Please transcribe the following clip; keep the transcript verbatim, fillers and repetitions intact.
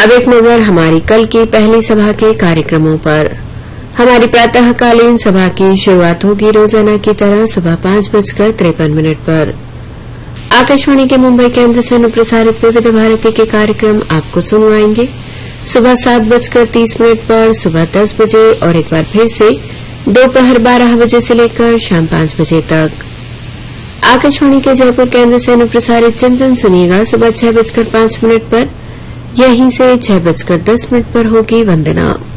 अब एक नजर हमारी कल की पहली सभा के कार्यक्रमों पर। हमारी प्रातःकालीन सभा की शुरुआत होगी रोजाना की तरह सुबह पांच बजकर तिरपन मिनट पर। आकाशवाणी के मुंबई केंद्र से अनुप्रसारित विविध भारती के कार्यक्रम आपको सुनवाएंगे सुबह सात बजकर तीस मिनट पर, सुबह दस बजे और एक बार फिर से दोपहर बारह बजे से लेकर शाम पांच बजे तक। आकाशवाणी के जयपुर केंद्र से अनुप्रसारित चिंतन सुनिएगा सुबह छह बजकर पांच मिनट पर, यहीं से छह बजकर दस मिनट पर होगी वंदना।